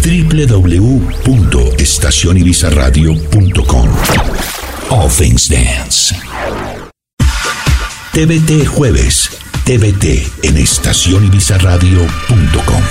www.estacionibizarradio.com. All Things Dance. TVT Jueves. TVT en estacionibizarradio.com.